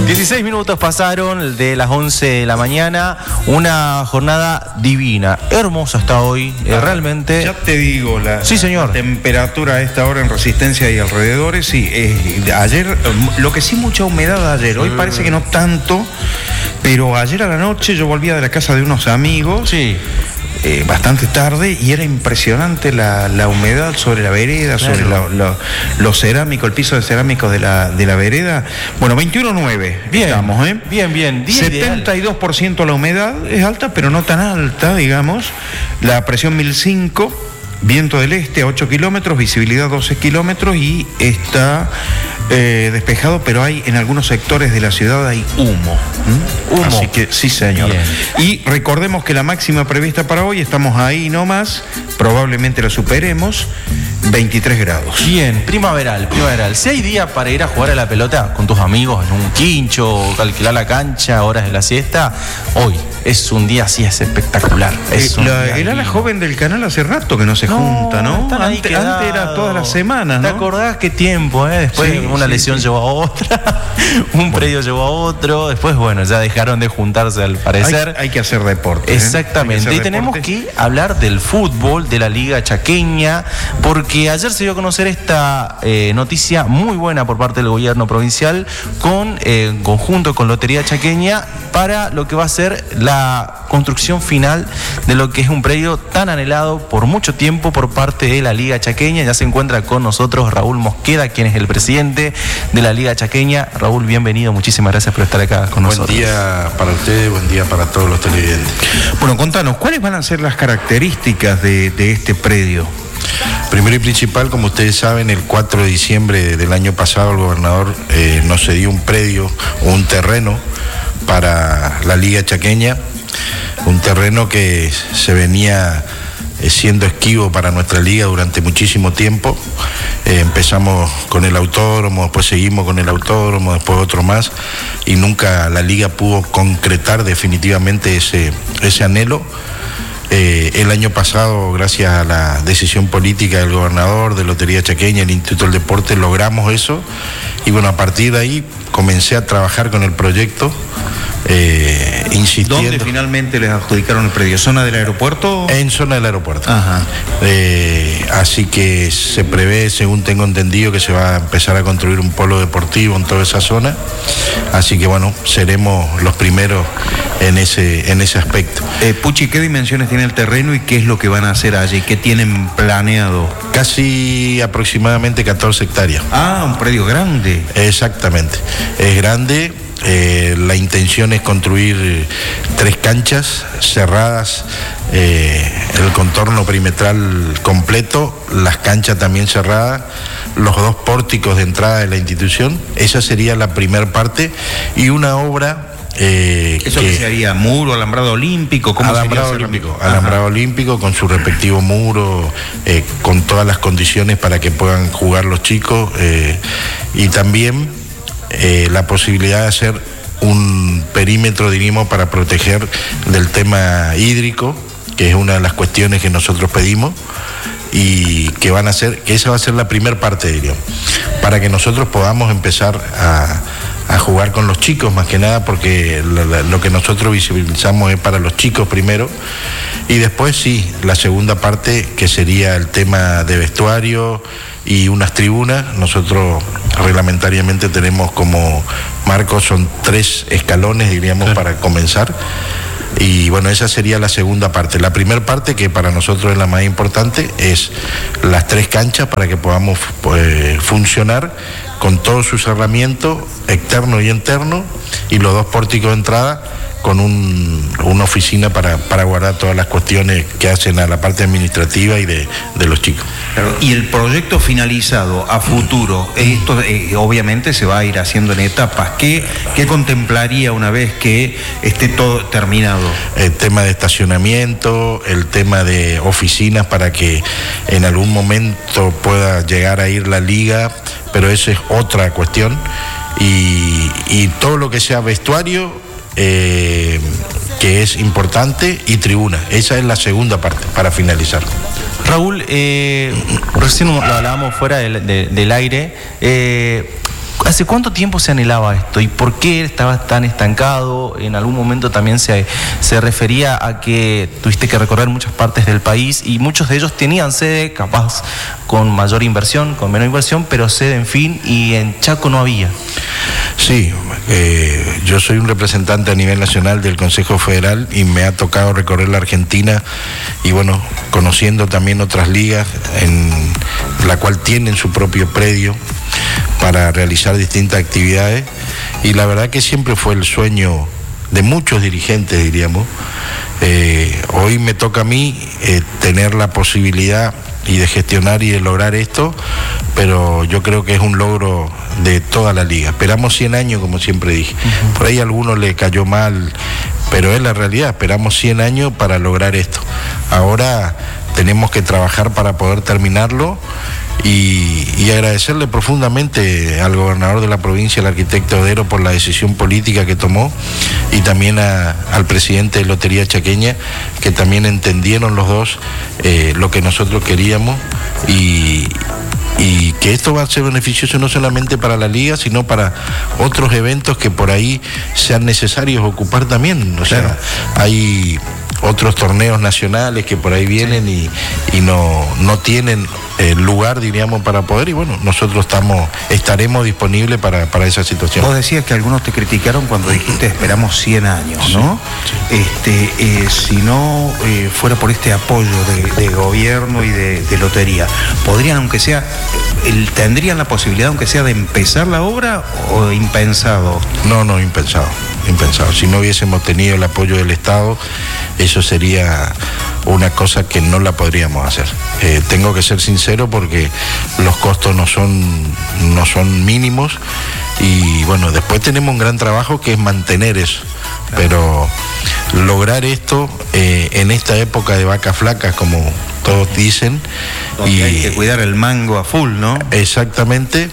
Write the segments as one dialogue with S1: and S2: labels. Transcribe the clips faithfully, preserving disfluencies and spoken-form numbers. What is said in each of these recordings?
S1: dieciséis minutos pasaron de las once de la mañana, una jornada divina, hermosa hasta hoy, eh, realmente.
S2: Ya te digo, la,
S1: sí, señor.
S2: la temperatura a esta hora en Resistencia y alrededores, sí, eh, ayer, lo que sí mucha humedad ayer, hoy parece que no tanto, pero ayer a la noche yo volvía de la casa de unos amigos.
S1: Sí.
S2: Eh, bastante tarde y era impresionante la, la humedad sobre la vereda, claro. sobre lo, lo, lo cerámico, el piso de cerámicos de la, de la vereda. Bueno, veintiuno punto nueve
S1: bien,
S2: estamos, ¿eh?
S1: Bien, bien.
S2: setenta y dos por ciento la humedad, es alta, pero no tan alta, digamos. La presión mil cinco, viento del este a ocho kilómetros, visibilidad doce kilómetros y está eh, despejado, pero hay en algunos sectores de la ciudad hay humo. ¿Mm? Humo. Así que sí, señor. Bien. Y recordemos que la máxima prevista para hoy, estamos ahí nomás, probablemente la superemos, veintitrés grados.
S1: Bien, primaveral, primaveral. Si hay día para ir a jugar a la pelota con tus amigos en un quincho, alquilar la cancha, horas de la siesta, hoy es un día así, es espectacular. Es
S2: eh, la, el ala joven del canal hace rato que no se no, junta, ¿no? Antes, antes era todas las semanas, ¿no?
S1: ¿Te acordás qué tiempo, eh? Después sí, una sí, lesión sí. llevó a otra, un bueno. predio llevó a otro, después, bueno, ya dejaron de juntarse al parecer.
S2: Hay, hay que hacer deporte. ¿eh?
S1: Exactamente. Y tenemos que hablar del fútbol, de la Liga Chaqueña, porque ayer se dio a conocer esta eh, noticia muy buena por parte del gobierno provincial, con eh, en conjunto con Lotería Chaqueña, para lo que va a ser la construcción final de lo que es un predio tan anhelado por mucho tiempo por parte de la Liga Chaqueña. Ya se encuentra con nosotros Raúl Mosqueda, quien es el presidente de la Liga Chaqueña. Raúl, bienvenido, muchísimas gracias por estar acá con
S3: buen
S1: nosotros.
S3: Buen día para ustedes, buen día para todos los televidentes.
S2: Bueno, contanos, ¿cuáles van a ser las características de, de este predio?
S3: Primero y principal, como ustedes saben, el cuatro de diciembre del año pasado el gobernador eh, nos cedió un predio o un terreno para la Liga Chaqueña, un terreno que se venía eh, siendo esquivo para nuestra liga durante muchísimo tiempo. Eh, empezamos con el autódromo, después seguimos con el autódromo, después otro más, y nunca la liga pudo concretar definitivamente ese, ese anhelo. Eh, el año pasado, gracias a la decisión política del gobernador, de Lotería Chaqueña, el Instituto del Deporte, logramos eso. Y bueno, a partir de ahí comencé a trabajar con el proyecto, eh, insistiendo.
S2: ¿Dónde finalmente les adjudicaron el predio? ¿Zona del aeropuerto?
S3: En zona del aeropuerto.
S2: Ajá.
S3: Eh, así que se prevé, según tengo entendido, que se va a empezar a construir un polo deportivo en toda esa zona. Así que bueno, seremos los primeros en ese, en ese aspecto.
S2: Eh, Puchi, ¿qué dimensiones tiene el terreno y qué es lo que van a hacer allí? ¿Qué tienen planeado?
S3: Casi aproximadamente catorce hectáreas.
S2: Ah, un predio grande.
S3: Exactamente, es grande. Eh, la intención es construir tres canchas cerradas, eh, el contorno perimetral completo, las canchas también cerradas, los dos pórticos de entrada de la institución. Esa sería la primera parte, y una obra Eh,
S2: ¿Eso que, que se haría? ¿Muro, alambrado olímpico? ¿Cómo
S3: alambrado olímpico, alambrado olímpico con su respectivo muro, eh, con todas las condiciones para que puedan jugar los chicos, eh, y también eh, la posibilidad de hacer un perímetro, diríamos, para proteger del tema hídrico, que es una de las cuestiones que nosotros pedimos, y que van a ser, que esa va a ser la primera parte, diríamos, para que nosotros podamos empezar a a jugar con los chicos, más que nada, porque lo, lo que nosotros visibilizamos es para los chicos primero, y después sí, la segunda parte, que sería el tema de vestuario y unas tribunas. Nosotros reglamentariamente tenemos como marco, son tres escalones, diríamos, sí, para comenzar. Y bueno, esa sería la segunda parte. La primera parte, que para nosotros es la más importante, es las tres canchas para que podamos pues, funcionar con todos sus cerramientos, externo y interno, y los dos pórticos de entrada con un, una oficina para, para guardar todas las cuestiones que hacen a la parte administrativa y de, de los chicos.
S2: Claro, y el proyecto finalizado a futuro, esto eh, obviamente se va a ir haciendo en etapas. ¿Qué, qué contemplaría una vez que esté todo terminado?
S3: El tema de estacionamiento, el tema de oficinas para que en algún momento pueda llegar a ir la liga, pero eso es otra cuestión. Y, y todo lo que sea vestuario, Eh, que es importante, y tribuna. Esa es la segunda parte para finalizar.
S1: Raúl, eh, recién lo hablábamos fuera del, de, del aire, eh, ¿Hace cuánto tiempo se anhelaba esto y por qué estaba tan estancado? En algún momento también se, se refería a que tuviste que recorrer muchas partes del país y muchos de ellos tenían sede, capaz con mayor inversión, con menor inversión, pero sede, en fin, y en Chaco no había.
S3: Sí, eh, yo soy un representante a nivel nacional del Consejo Federal y me ha tocado recorrer la Argentina y bueno, conociendo también otras ligas en la cual tienen su propio predio para realizar distintas actividades y la verdad que siempre fue el sueño de muchos dirigentes, diríamos. Eh, hoy me toca a mí eh, tener la posibilidad y de gestionar y de lograr esto, pero yo creo que es un logro de toda la liga. Esperamos cien años, como siempre dije. Uh-huh. Por ahí a algunos le cayó mal, pero es la realidad. Esperamos cien años para lograr esto. Ahora tenemos que trabajar para poder terminarlo y, y agradecerle profundamente al gobernador de la provincia, el arquitecto Odero, por la decisión política que tomó y también a, al presidente de Lotería Chaqueña, que también entendieron los dos eh, lo que nosotros queríamos y, y que esto va a ser beneficioso no solamente para la liga, sino para otros eventos que por ahí sean necesarios ocupar también. O sea, claro, hay otros torneos nacionales que por ahí vienen y, y no, no tienen eh, lugar, diríamos, para poder, y bueno, nosotros estamos, estaremos disponibles para, para esa situación.
S2: Vos decías que algunos te criticaron cuando dijiste esperamos cien años, ¿no? Sí, sí. Este, eh, si no eh, fuera por este apoyo de, de gobierno y de, de lotería, ¿podrían, aunque sea, el, tendrían la posibilidad, aunque sea, de empezar la obra o impensado?
S3: No, no, impensado. Impensado. Si no hubiésemos tenido el apoyo del Estado, eso sería una cosa que no la podríamos hacer. Eh, tengo que ser sincero porque los costos no son, no son mínimos y bueno, después tenemos un gran trabajo que es mantener eso. Pero lograr esto eh, en esta época de vacas flacas, como todos dicen,
S2: donde y hay que cuidar el mango a full, ¿no?
S3: Exactamente.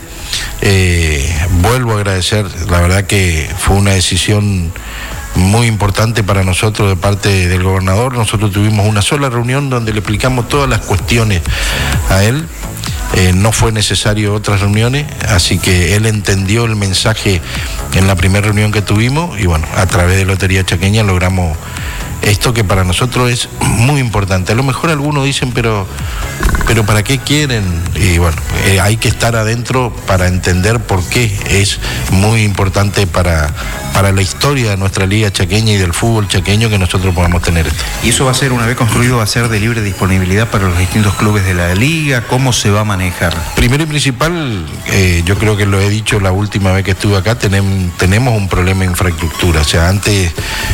S3: Eh, vuelvo a agradecer, la verdad que fue una decisión muy importante para nosotros de parte del gobernador. Nosotros tuvimos una sola reunión donde le explicamos todas las cuestiones a él. Eh, no fue necesario otras reuniones, así que él entendió el mensaje en la primera reunión que tuvimos y bueno, a través de Lotería Chaqueña logramos esto que para nosotros es muy importante. A lo mejor algunos dicen, pero, pero ¿para qué quieren? Y bueno, eh, hay que estar adentro para entender por qué es muy importante para, para la historia de nuestra liga chaqueña y del fútbol chaqueño que nosotros podamos tener esto.
S2: ¿Y eso va a ser, una vez construido, va a ser de libre disponibilidad para los distintos clubes de la liga? ¿Cómo se va a manejar?
S3: Primero y principal, eh, yo creo que lo he dicho la última vez que estuve acá, tenem, tenemos un problema de infraestructura. O sea, antes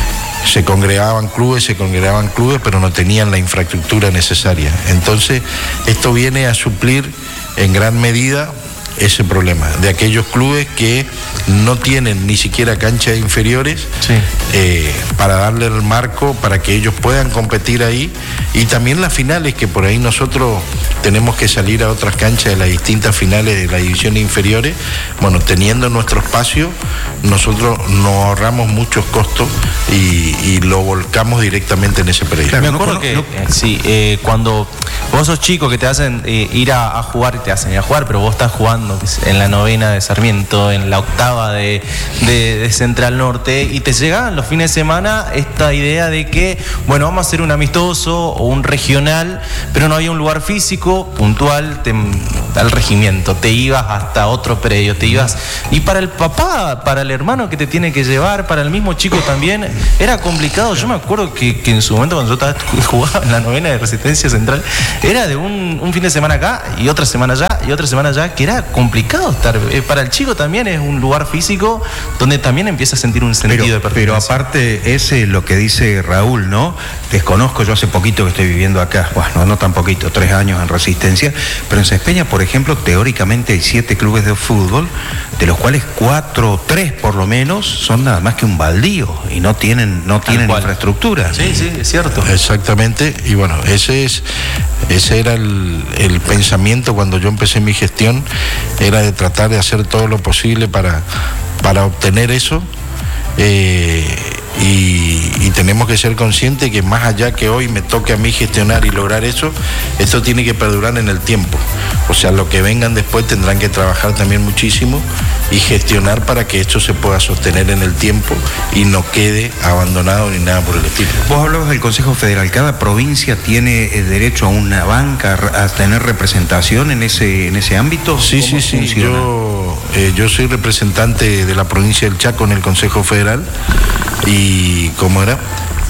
S3: se congregaban clubes, se congregaban clubes, pero no tenían la infraestructura necesaria. Entonces, esto viene a suplir en gran medida ese problema de aquellos clubes que no tienen ni siquiera canchas inferiores, sí. eh, para darle el marco para que ellos puedan competir ahí, y también las finales, que por ahí nosotros tenemos que salir a otras canchas de las distintas finales de las divisiones inferiores. Bueno, teniendo nuestro espacio, nosotros nos ahorramos muchos costos y, y lo volcamos directamente en ese predio.
S1: Claro, me acuerdo no, que no, sí, eh, cuando vos sos chico que te hacen eh, ir a, a jugar, y te hacen ir a jugar, pero vos estás jugando en la novena de Sarmiento, en la octava de, de, de Central Norte, y te llegaban los fines de semana esta idea de que, bueno, vamos a hacer un amistoso o un regional, pero no había un lugar físico puntual te, al regimiento, te ibas hasta otro predio, te ibas, y para el papá, para el hermano que te tiene que llevar, para el mismo chico también, era complicado. Yo me acuerdo que, que en su momento, cuando yo estaba jugaba en la novena de Resistencia Central, era de un, un fin de semana acá y otra semana allá y otra semana allá, que era complicado estar. Eh, para el chico también es un lugar físico donde también empieza a sentir un sentido
S2: pero,
S1: de pertenencia.
S2: Pero aparte, ese es lo que dice Raúl, ¿no? Desconozco, yo hace poquito que estoy viviendo acá, bueno, no tan poquito, tres años en Resistencia, pero en Cespeña, por ejemplo, teóricamente hay siete clubes de fútbol, de los cuales cuatro, tres por lo menos, son nada más que un baldío y no tienen, no tienen infraestructura.
S1: Sí, sí, es cierto.
S3: Exactamente, y bueno, ese es, ese era el, el pensamiento cuando yo empecé mi gestión, era de tratar de hacer todo lo posible para, para obtener eso. Eh, y, y tenemos que ser conscientes que más allá que hoy me toque a mí gestionar y lograr eso, esto tiene que perdurar en el tiempo. O sea, lo que vengan después tendrán que trabajar también muchísimo y gestionar para que esto se pueda sostener en el tiempo y no quede abandonado ni nada por el estilo.
S2: Vos hablabas del Consejo Federal. ¿Cada provincia tiene derecho a una banca, a tener representación en ese, en ese ámbito?
S3: Sí, sí, sí. Yo, eh, yo soy representante de la provincia del Chaco en el Consejo Federal y, ¿cómo era?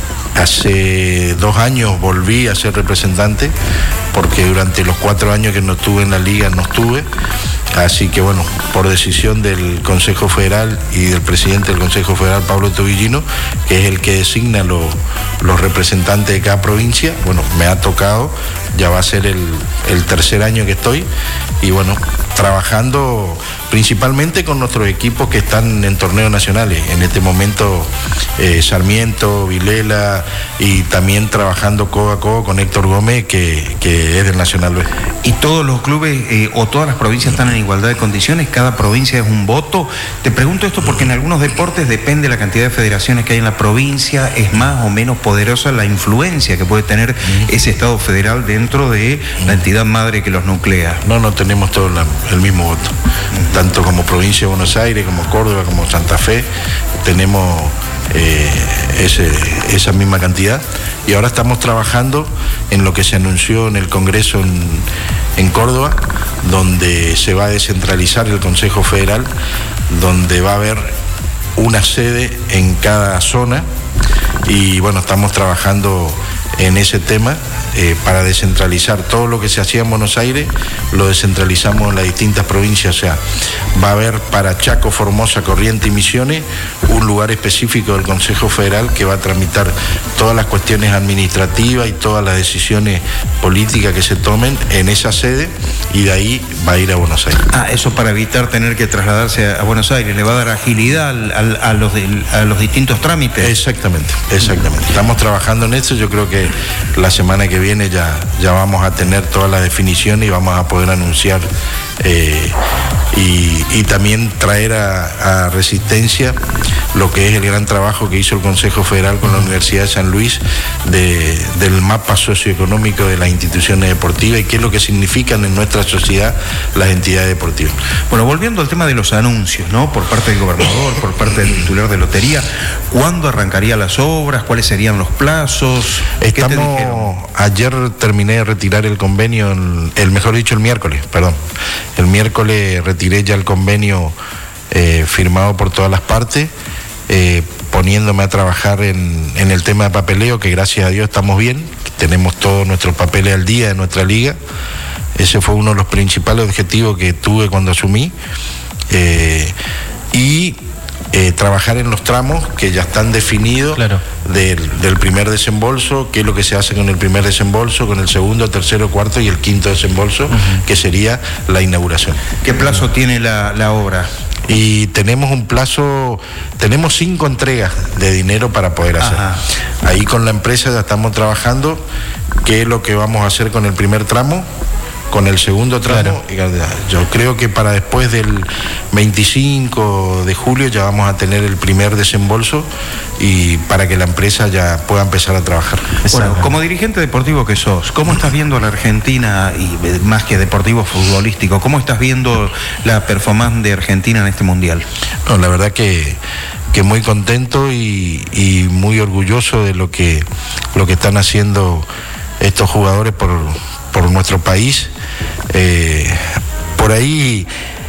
S3: Hace dos años volví a ser representante porque durante los cuatro años que no estuve en la liga no estuve. Así que bueno, por decisión del Consejo Federal y del presidente del Consejo Federal, Pablo Tobillino, que es el que designa lo, los representantes de cada provincia, bueno, me ha tocado, ya va a ser el, el tercer año que estoy, y bueno, trabajando principalmente con nuestros equipos que están en torneos nacionales. En este momento eh, Sarmiento, Vilela, y también trabajando codo a codo con Héctor Gómez, que, que es del Nacional B.
S2: ¿Y todos los clubes eh, o todas las provincias están en igualdad de condiciones? ¿Cada provincia es un voto? Te pregunto esto porque en algunos deportes depende de la cantidad de federaciones que hay en la provincia, es más o menos poderosa la influencia que puede tener ese Estado federal dentro de la entidad madre que los nuclea.
S3: No, no tenemos todos la, el mismo voto. Tanto como provincia de Buenos Aires, como Córdoba, como Santa Fe, tenemos eh, ese, esa misma cantidad. Y ahora estamos trabajando en lo que se anunció en el Congreso en, en Córdoba, donde se va a descentralizar el Consejo Federal, donde va a haber una sede en cada zona. Y bueno, estamos trabajando en ese tema eh, para descentralizar todo lo que se hacía en Buenos Aires, lo descentralizamos en las distintas provincias. O sea, va a haber para Chaco, Formosa, Corrientes y Misiones un lugar específico del Consejo Federal que va a tramitar todas las cuestiones administrativas y todas las decisiones políticas que se tomen en esa sede, y de ahí va a ir a Buenos Aires.
S2: Ah, eso para evitar tener que trasladarse a Buenos Aires, le va a dar agilidad al, al, a, los de, a los distintos trámites.
S3: Exactamente, exactamente. Estamos trabajando en eso. Yo creo que la semana que viene ya, ya vamos a tener todas las definiciones y vamos a poder anunciar eh, y, y también traer a, a Resistencia lo que es el gran trabajo que hizo el Consejo Federal con la Universidad de San Luis de, del mapa socioeconómico de las instituciones deportivas y qué es lo que significan en nuestra sociedad las entidades deportivas.
S2: Bueno, volviendo al tema de los anuncios, ¿no? Por parte del gobernador, por parte del titular de lotería, ¿cuándo arrancarían las obras? ¿Cuáles serían los plazos?
S3: Estamos, ayer terminé de retirar el convenio, el, el mejor dicho el miércoles, perdón, el miércoles retiré ya el convenio eh, firmado por todas las partes, eh, poniéndome a trabajar en, en el tema de papeleo, que gracias a Dios estamos bien, tenemos todos nuestros papeles al día de nuestra liga. Ese fue uno de los principales objetivos que tuve cuando asumí, eh, y Eh, trabajar en los tramos que ya están definidos, claro, del, del primer desembolso, qué es lo que se hace con el primer desembolso, con el segundo, tercero, cuarto y el quinto desembolso, uh-huh, que sería la inauguración.
S2: ¿Qué plazo uh-huh. tiene la, la obra?
S3: Y tenemos un plazo, tenemos cinco entregas de dinero para poder hacer. Ajá. Ahí con la empresa ya estamos trabajando qué es lo que vamos a hacer con el primer tramo, con el segundo tramo. Claro. Yo creo que para después del veinticinco de julio ya vamos a tener el primer desembolso y para que la empresa ya pueda empezar a trabajar.
S2: Bueno, como dirigente deportivo que sos, ¿cómo estás viendo a la Argentina, y más que deportivo futbolístico, cómo estás viendo la performance de Argentina en este mundial?
S3: No, la verdad que que muy contento y, y muy orgulloso de lo que lo que están haciendo estos jugadores por por nuestro país. Eh, por ahí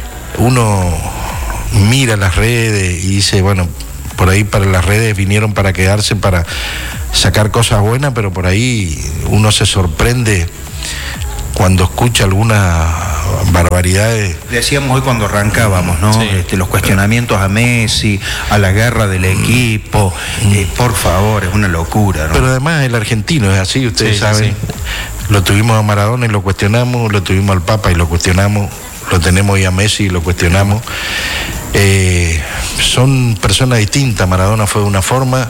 S3: uno mira las redes y dice, bueno, por ahí para las redes vinieron para quedarse, para sacar cosas buenas, pero por ahí uno se sorprende cuando escucha algunas barbaridades.
S2: Decíamos hoy cuando arrancábamos, ¿no? Sí. Este, los cuestionamientos a Messi, a la guerra del equipo, mm. eh, por favor, es una locura, ¿no?
S3: Pero además el argentino es así, ustedes sí, saben. Sí. Lo tuvimos a Maradona y lo cuestionamos, lo tuvimos al Papa y lo cuestionamos, lo tenemos hoy a Messi y lo cuestionamos. Eh, son personas distintas. Maradona fue de una forma,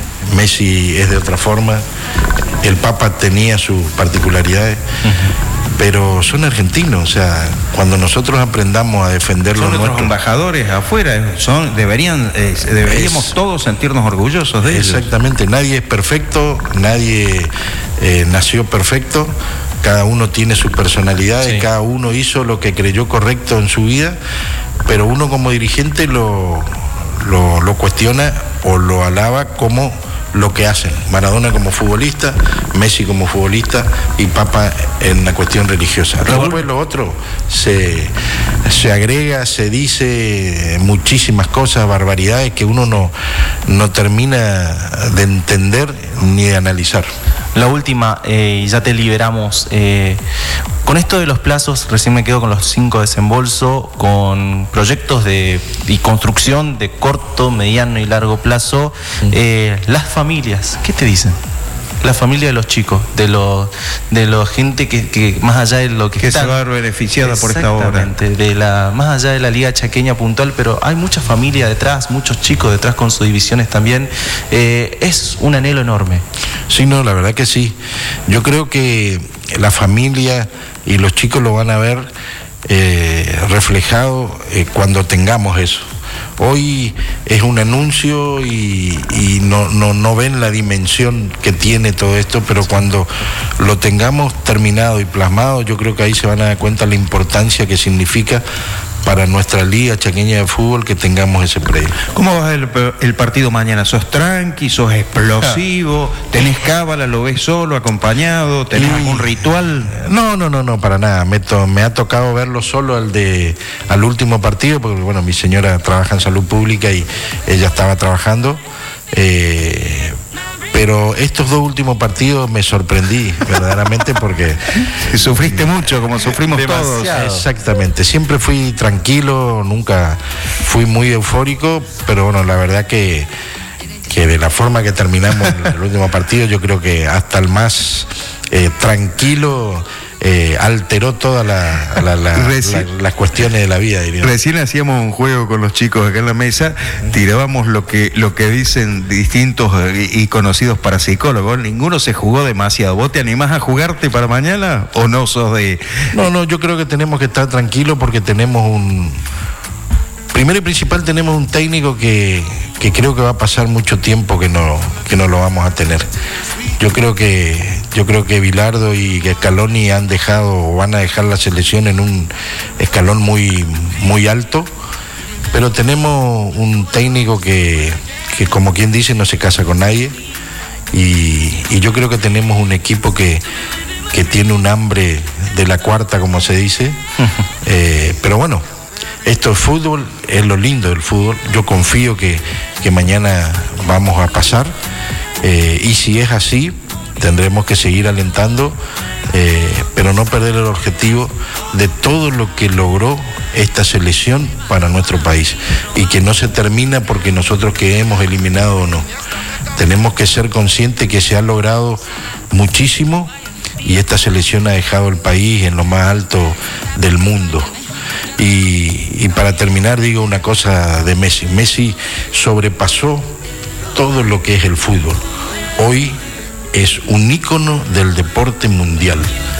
S3: Messi es de otra forma, el Papa tenía sus particularidades. Uh-huh. pero son argentinos, o sea, cuando nosotros aprendamos a defender
S2: son
S3: los
S2: nuestros embajadores afuera, son, deberían, eh, deberíamos es, todos sentirnos orgullosos de ellos.
S3: Exactamente, nadie es perfecto, nadie eh, nació perfecto, cada uno tiene sus personalidades, sí. Cada uno hizo lo que creyó correcto en su vida, pero uno como dirigente lo, lo, lo cuestiona o lo alaba como lo que hacen. Maradona como futbolista, Messi como futbolista y Papa en la cuestión religiosa. Después lo otro se, se agrega, se dice muchísimas cosas, barbaridades que uno no, no termina de entender ni de analizar.
S1: La última, eh, y ya te liberamos. Eh, con esto de los plazos, recién me quedo con los cinco desembolso, con proyectos de y construcción de corto, mediano y largo plazo. Eh, las familias, ¿qué te dicen? La familia de los chicos, de los de la gente que, que más allá de lo que,
S2: que
S1: están,
S2: se va a ver beneficiada por esta obra,
S1: de la más allá de la Liga Chaqueña puntual, pero hay mucha familia detrás, muchos chicos detrás con sus divisiones también. Eh, es un anhelo enorme.
S3: Sí, no, la verdad que sí. Yo creo que la familia y los chicos lo van a ver eh, reflejado eh, cuando tengamos eso. Hoy es un anuncio y, y no, no, no ven la dimensión que tiene todo esto, pero cuando lo tengamos terminado y plasmado, yo creo que ahí se van a dar cuenta la importancia que significa para nuestra Liga Chaqueña de Fútbol que tengamos ese predio.
S2: ¿Cómo va el, el partido mañana? ¿Sos tranqui, sos explosivo? ¿Tenés cábala, lo ves solo, acompañado? ¿Tenés y... algún ritual?
S3: No, no, no, no, para nada. Me, to, me ha tocado verlo solo al, de, al último partido, porque bueno, mi señora trabaja en salud pública y ella estaba trabajando. Eh, Pero estos dos últimos partidos me sorprendí verdaderamente porque...
S2: Sufriste mucho, como sufrimos demasiado. Todos.
S3: Exactamente, siempre fui tranquilo, nunca fui muy eufórico, pero bueno, la verdad que, que de la forma que terminamos el último partido, yo creo que hasta el más eh, tranquilo... Eh, alteró todas la, la, la, la, las cuestiones de la vida, diríamos.
S2: Recién hacíamos un juego con los chicos acá en la mesa, tirábamos lo que, lo que dicen distintos y, y conocidos parapsicólogos. Ninguno se jugó demasiado. ¿Vos te animás a jugarte para mañana o no sos de...?
S3: No, no, yo creo que tenemos que estar tranquilos porque tenemos un... Primero y principal tenemos un técnico que, que creo que va a pasar mucho tiempo que no, que no lo vamos a tener. Yo creo que yo creo que Bilardo y Scaloni han dejado o van a dejar la selección en un escalón muy, muy alto, pero tenemos un técnico que, que como quien dice no se casa con nadie y, y yo creo que tenemos un equipo que, que tiene un hambre de la cuarta, como se dice, eh, pero bueno, esto es fútbol, es lo lindo del fútbol. Yo confío que, que mañana vamos a pasar. Eh, y si es así, tendremos que seguir alentando, eh, pero no perder el objetivo de todo lo que logró esta selección para nuestro país y que no se termina porque nosotros quedemos eliminados o no. Tenemos que ser conscientes que se ha logrado muchísimo y esta selección ha dejado el país en lo más alto del mundo. Y, y para terminar digo una cosa de Messi. Messi sobrepasó todo lo que es el fútbol. Hoy es un ícono del deporte mundial.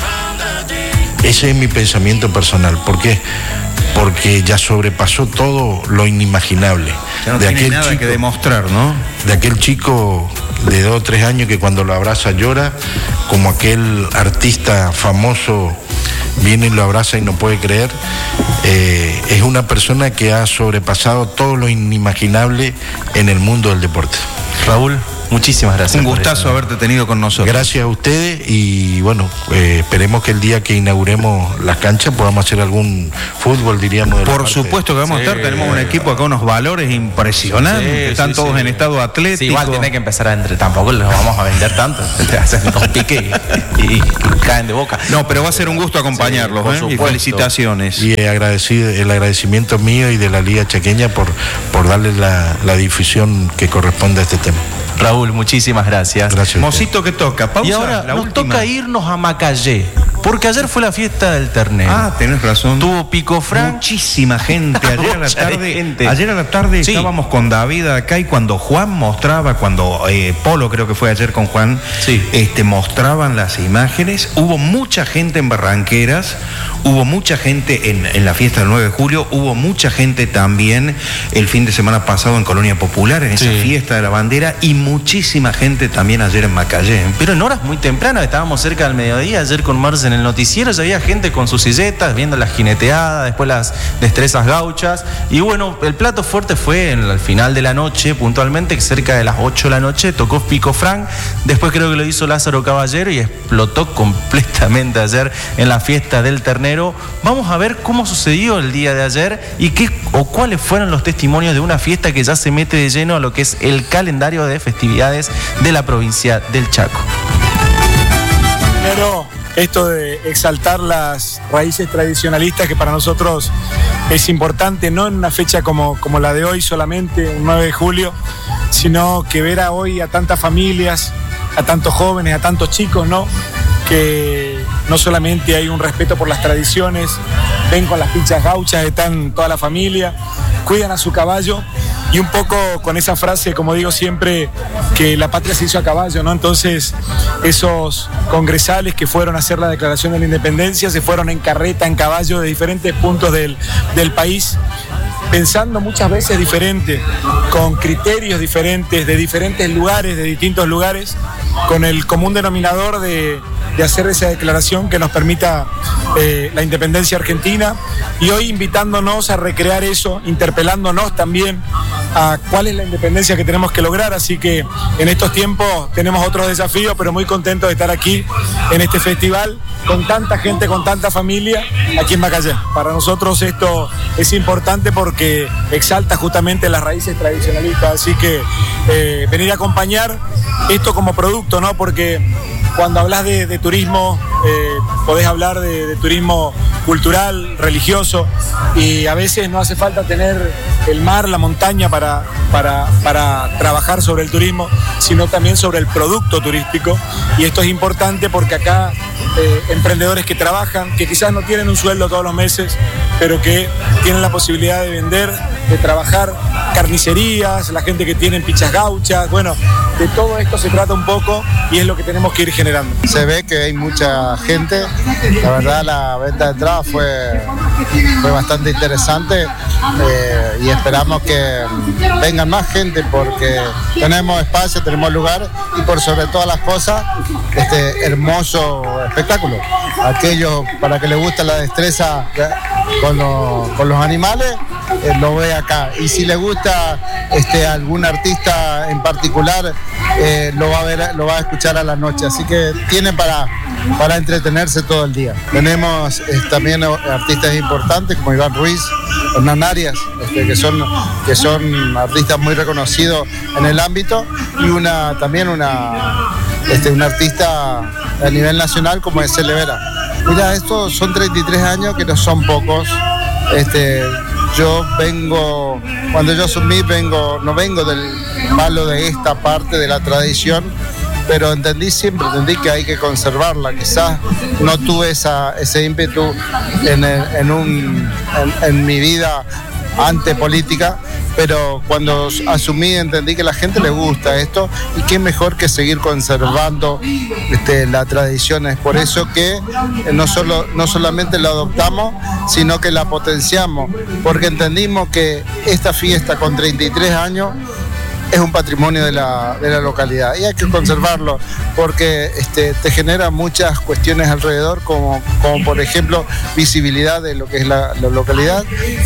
S3: Ese es mi pensamiento personal. ¿Por qué? Porque ya sobrepasó todo lo inimaginable.
S2: Ya no
S3: de
S2: tiene
S3: aquel
S2: nada
S3: chico,
S2: que demostrar, ¿no?
S3: De aquel chico de dos o tres años que cuando lo abraza llora, como aquel artista famoso viene y lo abraza y no puede creer. Eh, es una persona que ha sobrepasado todo lo inimaginable en el mundo del deporte.
S1: Raúl, muchísimas gracias.
S2: Un gustazo haberte tenido con nosotros.
S3: Gracias a ustedes y bueno, eh, esperemos que el día que inauguremos las canchas podamos hacer algún fútbol, diríamos.
S2: Por supuesto que vamos sí, a estar, tenemos un equipo acá, unos valores impresionantes, sí, están sí, todos sí. en estado atlético. Sí,
S1: igual tiene que empezar a entre, tampoco los vamos a vender tanto, hacen dos piques y, y, y caen de boca.
S2: No, pero va a ser un gusto acompañarlos, sí, ¿eh? Y felicitaciones.
S3: Y agradecido, el agradecimiento mío y de la Liga Chaqueña por, por darle la, la difusión que corresponde a este tema.
S1: Raúl, muchísimas gracias.
S3: Gracias.
S2: Mosito, que toca? Pausa.
S1: Y ahora
S2: la
S1: nos
S2: última.
S1: Toca irnos a Macayé. Porque ayer fue la fiesta del ternero.
S2: Ah, tenés razón.
S1: Tuvo Pico Fran.
S2: Muchísima gente. Ayer a la tarde,
S1: gente.
S2: Ayer a la tarde
S1: sí.
S2: estábamos con David acá y cuando Juan mostraba, cuando eh, Polo creo que fue ayer con Juan,
S1: sí.
S2: este, mostraban las imágenes, hubo mucha gente en Barranqueras, hubo mucha gente en, en la fiesta del nueve de julio, hubo mucha gente también el fin de semana pasado en Colonia Popular, en esa
S1: sí.
S2: fiesta de la bandera, y muchísima gente también ayer en Macallé.
S1: Pero en horas muy tempranas, estábamos cerca del mediodía, ayer con Marce en el noticiero, ya había gente con sus silletas, viendo las jineteadas, después las destrezas gauchas, y bueno, el plato fuerte fue en, al final de la noche, puntualmente, cerca de las ocho de la noche, tocó Pico Fran, después creo que lo hizo Lázaro Caballero y explotó completamente ayer en la fiesta del ternero. Vamos a ver cómo sucedió el día de ayer y qué o cuáles fueron los testimonios de una fiesta que ya se mete de lleno a lo que es el calendario de festividades de la provincia del Chaco.
S4: Primero, esto de exaltar las raíces tradicionalistas, que para nosotros es importante, no en una fecha como, como la de hoy solamente, un nueve de julio, sino que ver a hoy a tantas familias, a tantos jóvenes, a tantos chicos, ¿no? Que no solamente hay un respeto por las tradiciones, ven con las pinchas gauchas, están toda la familia, cuidan a su caballo, y un poco con esa frase, como digo siempre, que la patria se hizo a caballo, ¿no? Entonces, esos congresales que fueron a hacer la declaración de la independencia se fueron en carreta, en caballo, de diferentes puntos del, del país, pensando muchas veces diferente, con criterios diferentes, de diferentes lugares, de distintos lugares, con el común denominador de, de hacer esa declaración que nos permita eh, la independencia argentina, y hoy invitándonos a recrear eso, interpelándonos también a cuál es la independencia que tenemos que lograr. Así que en estos tiempos tenemos otros desafíos, pero muy contentos de estar aquí en este festival con tanta gente, con tanta familia aquí en Macallé. Para nosotros esto es importante porque exalta justamente las raíces tradicionalistas, así que eh, venir a acompañar esto como producto, ¿no? Porque cuando hablas de, de turismo, eh, podés hablar de, de turismo cultural, religioso, y a veces no hace falta tener el mar, la montaña para, para, para trabajar sobre el turismo, sino también sobre el producto turístico. Y esto es importante porque acá eh, emprendedores que trabajan, que quizás no tienen un sueldo todos los meses, pero que tienen la posibilidad de vender, de trabajar, carnicerías, la gente que tiene pichas gauchas, bueno, de todo esto se trata un poco y es lo que tenemos que ir generando.
S5: Se ve que hay mucha gente, la verdad la venta de entrada fue, fue bastante interesante eh, y esperamos que vengan más gente porque tenemos espacio, tenemos lugar y por sobre todas las cosas, este hermoso espectáculo. Aquellos para que les gusta la destreza con, lo, con los animales, eh, lo ve acá. Y si le gusta este, algún artista en particular, eh, lo va a ver, lo va a escuchar a la noche. Así que tiene para, para entretenerse todo el día. Tenemos eh, también artistas importantes como Iván Ruiz, Hernán Arias, este, que son, que son artistas muy reconocidos en el ámbito, y una también una, este, una artista a nivel nacional como es Cele Vera. Mira, estos son treinta y tres años que no son pocos. Este, yo vengo, cuando yo asumí, vengo, no vengo del palo de esta parte de la tradición, pero entendí siempre, entendí que hay que conservarla. Quizás no tuve esa, ese ímpetu en, el, en, un, en, en mi vida antepolítica, pero cuando asumí entendí que a la gente le gusta esto y qué mejor que seguir conservando este, la tradición. Es por eso que no, solo, no solamente la adoptamos, sino que la potenciamos, porque entendimos que esta fiesta con treinta y tres años es un patrimonio de la, de la localidad y hay que conservarlo porque este, te genera muchas cuestiones alrededor, como, como por ejemplo visibilidad de lo que es la, la localidad,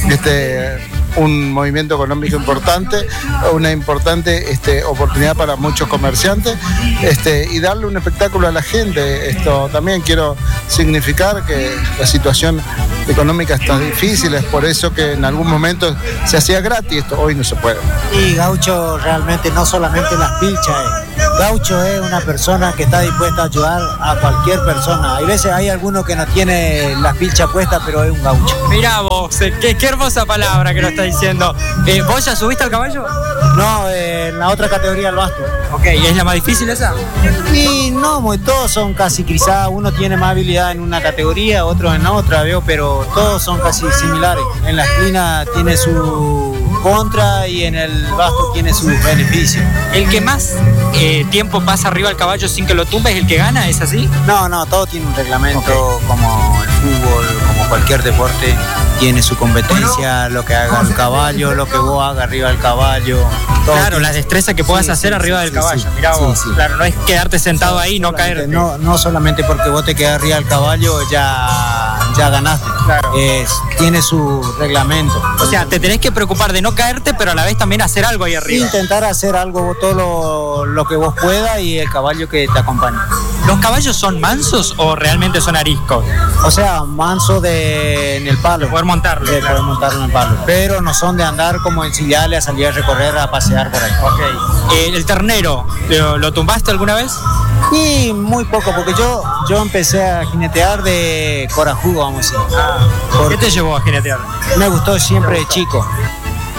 S5: este, un movimiento económico importante, una importante este, oportunidad para muchos comerciantes este, y darle un espectáculo a la gente. Esto también quiero significar que la situación económica está difícil, es por eso que en algún momento se hacía gratis, esto hoy no se puede.
S6: Y Gaucho realmente no solamente las pilchas, eh. Gaucho es una persona que está dispuesta a ayudar a cualquier persona. Hay veces hay alguno que no tiene las pilchas puestas, pero es un gaucho.
S7: Mirá vos, qué, qué hermosa palabra que lo está diciendo. Eh, ¿Vos ya subiste al caballo?
S6: No, eh, en la otra categoría del basto.
S7: Ok, ¿y es la más difícil esa?
S6: Y no, muy, todos son casi quizás uno tiene más habilidad en una categoría, otro en otra, veo, pero todos son casi similares. En la esquina tiene su contra y en el basto tiene sus beneficios.
S7: ¿El que más eh, tiempo pasa arriba del caballo sin que lo tumbe es el que gana? ¿Es así?
S6: No, no, todo tiene un reglamento, okay, como el fútbol, como cualquier deporte, tiene su competencia, lo que haga el caballo, lo que vos hagas arriba del caballo.
S7: Claro, la destreza que puedas sí, hacer sí, arriba sí, del caballo. Sí, Mirá vos, sí, sí. Claro, no es quedarte sentado ahí y no caerte.
S6: No, no solamente porque vos te quedas arriba del caballo ya, ya ganaste. Claro. Es, tiene su reglamento.
S7: O sea, te tenés que preocupar de no caerte, pero a la vez también hacer algo ahí arriba.
S6: Intentar hacer algo, todo lo, lo que vos puedas y el caballo que te acompañe.
S7: ¿Los caballos son mansos o realmente son ariscos?
S6: O sea, manso de, en el palo.
S7: De poder montarlo.
S6: De
S7: claro.
S6: poder montarlo en el palo. Pero no son de andar como en sillales, a salir a recorrer, a pasear por ahí.
S7: Ok. Eh, ¿El ternero, ¿lo, lo tumbaste alguna vez?
S6: Y muy poco, porque yo, yo empecé a jinetear de corajudo, vamos a decir.
S7: Ah, ¿Qué te llevó a jinetear?
S6: Me gustó siempre de chico.